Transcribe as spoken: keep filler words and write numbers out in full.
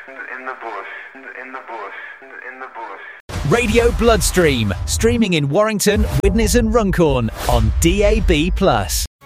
in the bush, in the bush, in the bush. Radio Bloodstream, streaming in Warrington, Widnes and Runcorn on D A B plus.